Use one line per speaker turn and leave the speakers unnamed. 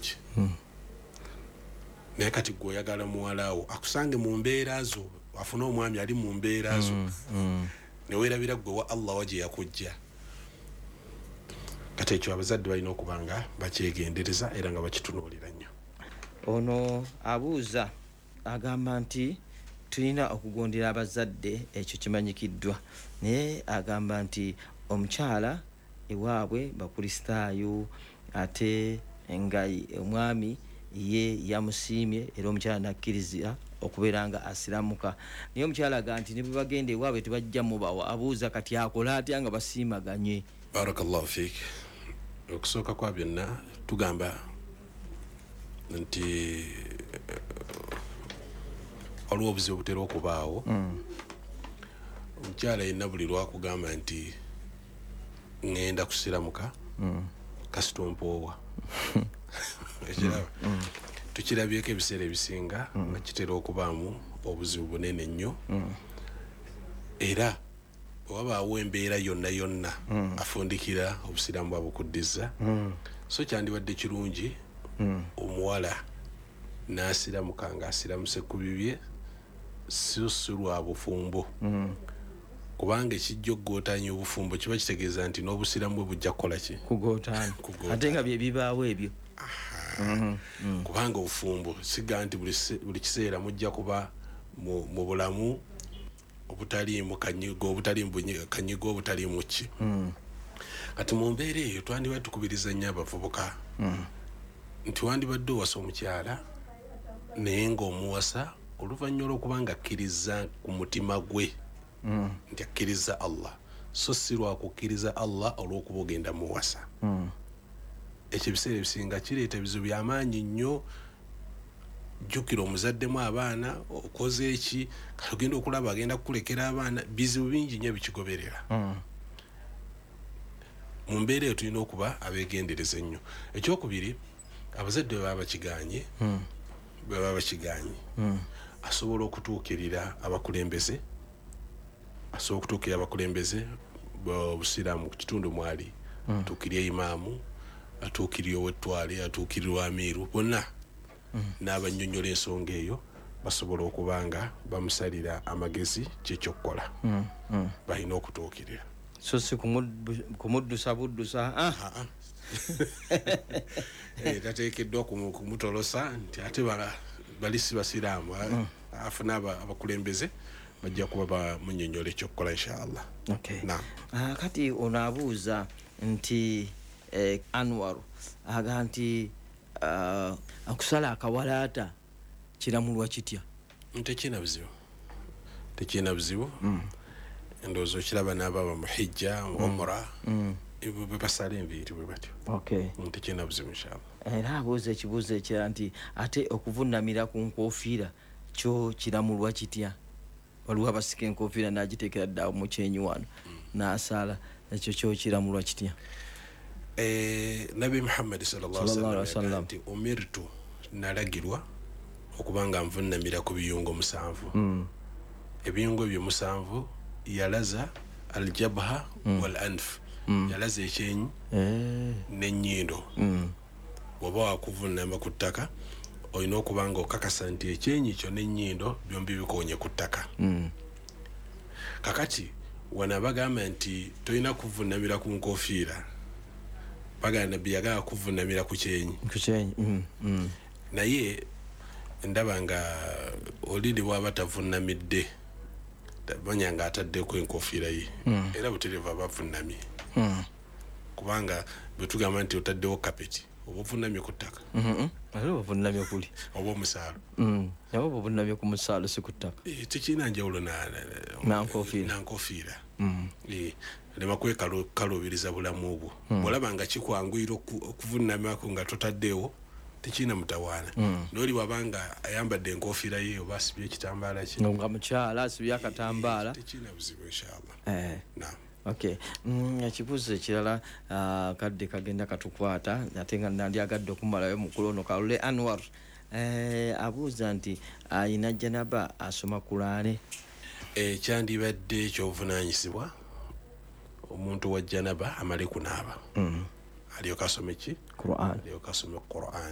bulungi naye kati gwe oyagala muwalaawo akusange mu mbeera zo afune omwami ali mu mbeera zo neweerabira gwe wa Allah waje yakujja kati ekyo abazadde balina okuba nga bakyegendereza era nga bakitunuulira nnyo.
Ono abuuza agamba nti tulina okugondera abazadde, ekyo kimanyikiddwa, naye agamba nti omukyala ewaabwe bakristaayo ate nga omwami ye yamusiimye era omukyala nakkiriza okubeera nga asiramuka, naye omukyala aga nti ne bwe bagenda ewaabwe tebajja mubawa. Abuuza kati akola atya nga basiimaganye?
Barakallahu fiik. Okusooka kwa byonna tugamba nti waliwo obuzibu butera okubaawo. Omukyala yenna buli lwakugamba nti ngenda kusiramuka kasita ompoowa tukirabyeko ebiseera ebisinga nga kitera okubaamu obuzibu bunene nnyo era wabaawo embeera yonna yonna afundikira obusiraamu bwabukuddiza so kyandibadde kirungi omuwala n'asiramuka ng'asiramuse ku bibye si lwa bufumbo kubanga ekijja okugootaanya obufumbo kiba kitegeeza nti n'obusiramu bwe bujja kukola ki?
Kugootaana. Ate nga bye bibaawo ebyo.
Kubanga obufumbo siga nti buli kiseera mujja kuba mu bulamu obutaliimu kanyigo obutaliimu ki. Kati mu mbeera eyo twandibadde tukubiriza nnyo abavubuka nti wandibadde owasa omukyala naye ng'omuwasa oluvannyuma lw'okuba nga akkiriza ku mutima gwe nti akkiriza Allah so si lwakukkiriza Allah olw'okuba ogenda muwasa. Ekyo ebiseera ebisinga kireeta ebizibu by'amaanyi nnyo. Jjukira omuzaddemu abaana okoze eki kati ogenda okulaba agenda kukulekera abaana, bizibu bingi nnyo bikigoberera. Mu mbeera eyo tulina okuba abeegendereza ennyo. Ekyokubiri, abazadde bwe baba bakiganye asobola okutuukirira abakulembeze, obusiraamu ku kitundu mwali atuukirya imaamu, atuukirya ow'ettwale, atuukirira amiiru, bonna n'abannyonnyola ensonga eyo basobola okuba nga bamusalira amagezi kyekyokukola. Balina okutuukirira.
So si kumuddusa buddusa.
Tateekeddwa kumutolosa nti ate bali si basiraamu. Afuna abakulembeze bajja kuba bamunnyonnyola ekyokukola inshallah.
Kati ono abuuza nti Anwar aga nti akusala akawalaata kiramulwa kitya? Tekina buzibu. Endowooza okiraba n'ababa mu hijja umra bwe basala enviiri bwe batyo. Tekina buzibu inshallah. Era abuuza ekibuuzo ekirala nti ate okuvunnamira ku nkoofiira kyo kiramulwa kitya? Waliwo abasika enkoofiira n'agiteekera ddala mu kyenyi wano n'asala, ekyo kyo kiramulwa kitya?
Nabi Muhammad sallallahu alaihi wasallam nti umirtu, nalagirwa okuba nga nvunnamira ku biyungo 7. Ebiyungo ebyo 7 yalaza aljabha wal anf, yalaza ekyenyi n'ennyindo. Bw'oba wakuvunnama ku ttaka olina okuba nga okakasa nti ekyenyi kyo n'ennyindo byombi bikoonye ku ttaka. Kakati wana bagamba nti tolina kuvunnamira ku nkoofiira, bagamba nabbi yagala kuvunnamira ku kyenyi. Naye ndaba nga olidi bw'aba tavunnamidde manya nga ataddeko enkoofiira ye era butereeva abavunnamye kubanga bwe tugamba nti otaddewo kapeti oba ovunnamye ku ttaka
ovunnamye kuli
oba omusaalo
oba ovunnamye ku musaalo si ku ttaka.
Tekirina njawulo nankoofiira. Lema kwekaluubiriza bulamu bwo. Bw'olaba nga kikwanguyira okuvunnamako nga totaddewo tekirina mutawaana. N'oli wabanga ayambadde enkoofiira ye oba asibye ekitambaala kye
nga mukyala asibye akatambaala
tekirina buzibu inshallah.
Ekibuuzo ekirala kadde kagenda katukwata ate nga nandyagadde okumalayo mukulu ono Kalule Anwar abuuza nti ayina janaba asoma Kulaani.
Kyandibadde ekyobuvunaanyizibwa omuntu wa janaba amale kunaaba alyoka asome ki? Alyoka asome Qur'an.